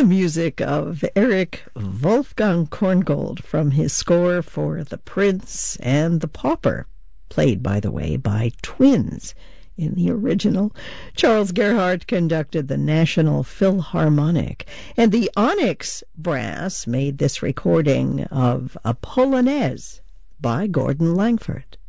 the music of Eric Wolfgang Korngold from his score for The Prince and the Pauper, played, by the way, by twins in the original. Charles Gerhardt conducted the National Philharmonic, and the Onyx Brass made this recording of a Polonaise by Gordon Langford.